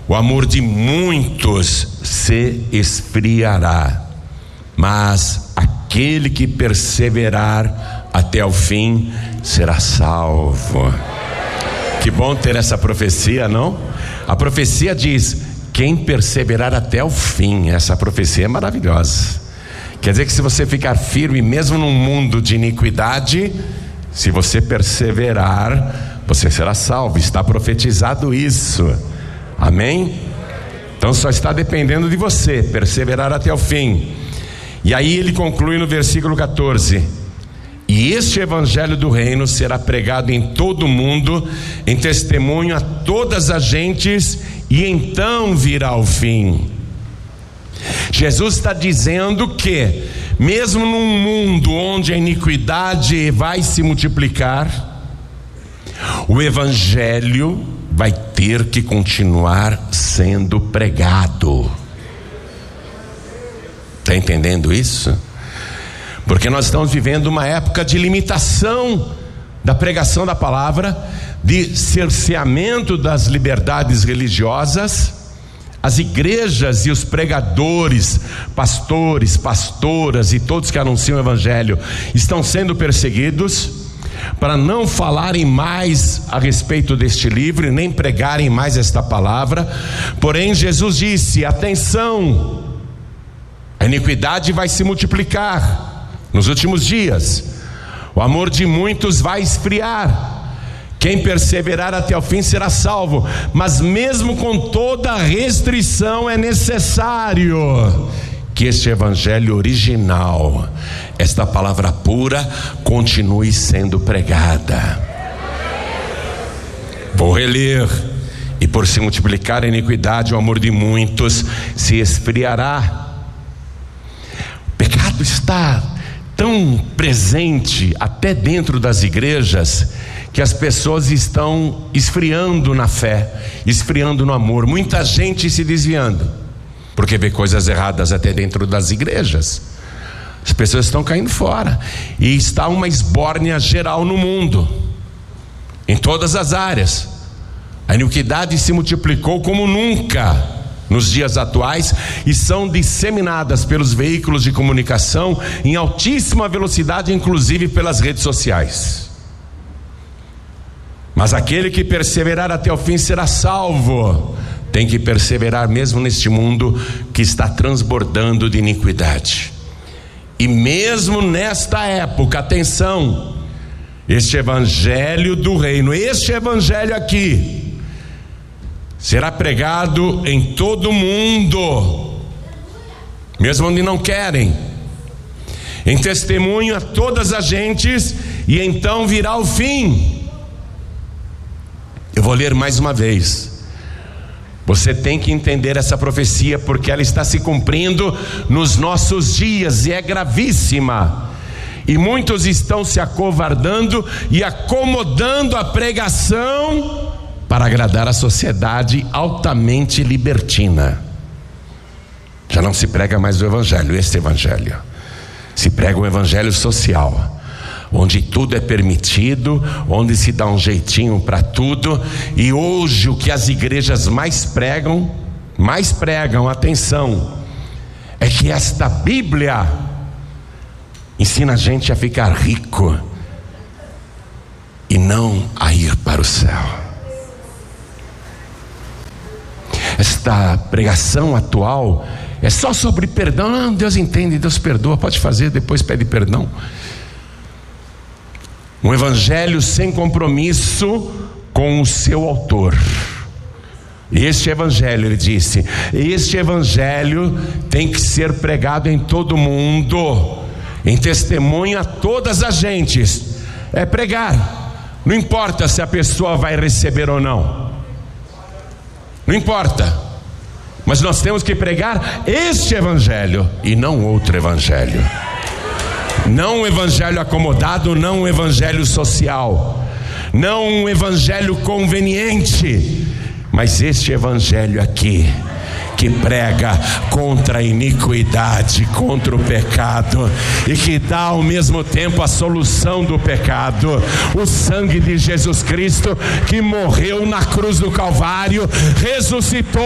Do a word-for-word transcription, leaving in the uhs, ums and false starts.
o amor de muitos se esfriará, mas aquele que perseverar até o fim será salvo. Que bom ter essa profecia, não? A profecia diz: quem perseverar até o fim. Essa profecia é maravilhosa. Quer dizer que se você ficar firme mesmo num mundo de iniquidade, se você perseverar, você será salvo. Está profetizado isso. Amém? Então só está dependendo de você perseverar até o fim. E aí ele conclui no versículo catorze: e este evangelho do reino será pregado em todo o mundo, em testemunho a todas as gentes, e então virá o fim. Jesus está dizendo que mesmo num mundo onde a iniquidade vai se multiplicar, o evangelho vai ter que continuar sendo pregado. Está entendendo isso? Porque nós estamos vivendo uma época de limitação da pregação da palavra, de cerceamento das liberdades religiosas. As igrejas e os pregadores, pastores, pastoras e todos que anunciam o evangelho estão sendo perseguidos para não falarem mais a respeito deste livro e nem pregarem mais esta palavra. Porém, Jesus disse: atenção, a iniquidade vai se multiplicar nos últimos dias, o amor de muitos vai esfriar. Quem perseverar até o fim será salvo, mas mesmo com toda a restrição é necessário que este evangelho original, esta palavra pura, continue sendo pregada. Vou reler: e por se multiplicar a iniquidade, o amor de muitos se esfriará. O pecado está tão presente até dentro das igrejas, que as pessoas estão esfriando na fé, esfriando no amor. Muita gente se desviando, porque vê coisas erradas até dentro das igrejas. As pessoas estão caindo fora, e está uma esbórnia geral no mundo, em todas as áreas. A iniquidade se multiplicou como nunca nos dias atuais, e são disseminadas pelos veículos de comunicação em altíssima velocidade, inclusive pelas redes sociais. Mas aquele que perseverar até o fim será salvo. Tem que perseverar mesmo neste mundo que está transbordando de iniquidade. E mesmo nesta época, atenção, este evangelho do reino, este evangelho aqui, será pregado em todo o mundo, mesmo onde não querem, em testemunho a todas as gentes, e então virá o fim. Eu vou ler mais uma vez. Você tem que entender essa profecia, porque ela está se cumprindo nos nossos dias e é gravíssima. E muitos estão se acovardando e acomodando a pregação para agradar a sociedade altamente libertina. Já não se prega mais o evangelho, este evangelho. Se prega um evangelho social, onde tudo é permitido, onde se dá um jeitinho para tudo. E hoje o que as igrejas mais pregam, mais pregam, atenção, é que esta Bíblia ensina a gente a ficar rico e não a ir para o céu. Esta pregação atual é só sobre perdão. Não, Deus entende, Deus perdoa, pode fazer, depois pede perdão. Um evangelho sem compromisso com o seu autor. Este evangelho, ele disse, este evangelho tem que ser pregado em todo o mundo, em testemunho a todas as gentes. É pregar, não importa se a pessoa vai receber ou não, não importa, mas nós temos que pregar este evangelho e não outro evangelho. Não um evangelho acomodado, não um evangelho social, não um evangelho conveniente, mas este evangelho aqui, que prega contra a iniquidade, contra o pecado, e que dá ao mesmo tempo a solução do pecado. O sangue de Jesus Cristo, que morreu na cruz do Calvário, ressuscitou